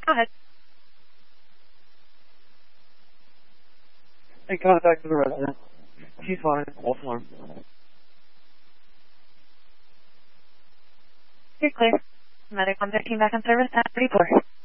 Go ahead. In contact with the resident. She's fine. False alarm. You're clear. Medic 113 back on service at 34.